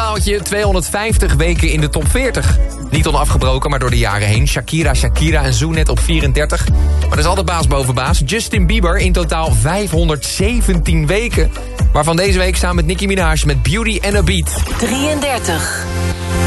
daaltje, 250 weken in de top 40. Niet onafgebroken, maar door de jaren heen. Shakira en Zoe net op 34. Maar dat is altijd baas boven baas. Justin Bieber in totaal 517 weken. Waarvan deze week samen met Nicki Minaj met Beauty and a Beat. 33.